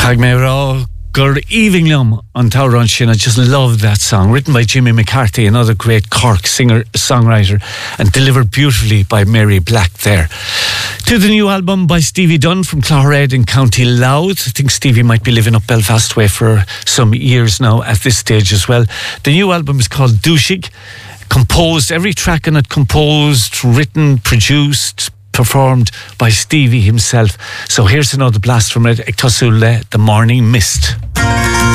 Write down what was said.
Gur Evinglum on Tauron Shin. I just love that song, written by Jimmy McCarthy, another great Cork singer-songwriter, and delivered beautifully by Mary Black there. To the new album by Stevie Dunn from Clogherhead in County Louth. I think Stevie might be living up Belfast way for some years now at this stage as well. The new album is called Dúshig. Composed, every track on it composed, written, produced, performed by Stevie himself. So here's another blast from it, Ag Tosúil Le, The Morning Mist.